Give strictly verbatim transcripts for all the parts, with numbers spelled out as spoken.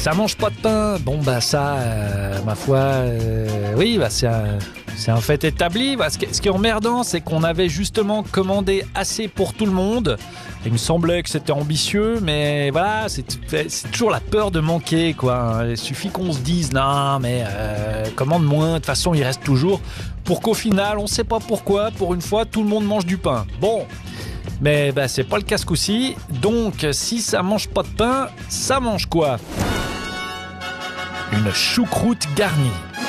ça mange pas de pain. Bon bah ça, euh, ma foi, euh, oui, bah c'est un, c'est un fait établi. Bah, ce, qui, ce qui est emmerdant, c'est qu'on avait justement commandé assez pour tout le monde. Il me semblait que c'était ambitieux, mais voilà, c'est, c'est toujours la peur de manquer, quoi. Il suffit qu'on se dise, non, mais euh, commande moins, de toute façon, il reste toujours. Pour qu'au final, on sait pas pourquoi, pour une fois, tout le monde mange du pain. Bon, mais bah, c'est pas le cas ce coup-ci. Donc, si ça mange pas de pain, ça mange quoi ? Une choucroute garnie.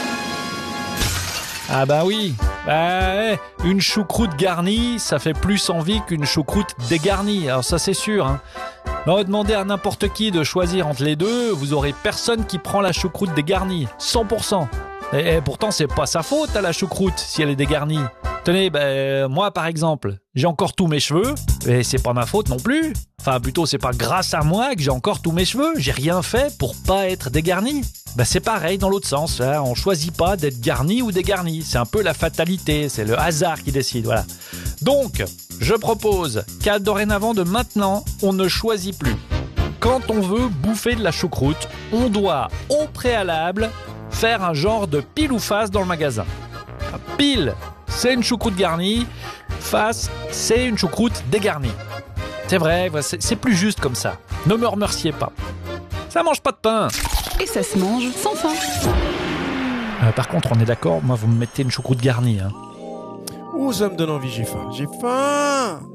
Ah bah oui, bah ouais. Une choucroute garnie, ça fait plus envie qu'une choucroute dégarnie, alors ça c'est sûr. Hein. Non, demandez à n'importe qui de choisir entre les deux, vous aurez personne qui prend la choucroute dégarnie, cent pour cent. Et, et pourtant c'est pas sa faute à la choucroute si elle est dégarnie. Tenez, bah, moi par exemple, j'ai encore tous mes cheveux, et c'est pas ma faute non plus. Enfin plutôt c'est pas grâce à moi que j'ai encore tous mes cheveux, j'ai rien fait pour pas être dégarni. Bah c'est pareil dans l'autre sens, hein. On choisit pas d'être garni ou dégarni, c'est un peu la fatalité, c'est le hasard qui décide, voilà. Donc, je propose qu'à dorénavant de maintenant, on ne choisit plus. Quand on veut bouffer de la choucroute, on doit au préalable faire un genre de pile ou face dans le magasin. Pile, c'est une choucroute garnie, face, c'est une choucroute dégarnie. C'est vrai, c'est, c'est plus juste comme ça. Ne me remerciez pas. Ça mange pas de pain. Et ça se mange sans faim. Euh, par contre, on est d'accord, moi vous me mettez une choucroute garnie. Hein. Ouh, ça me donne envie, j'ai faim. J'ai faim.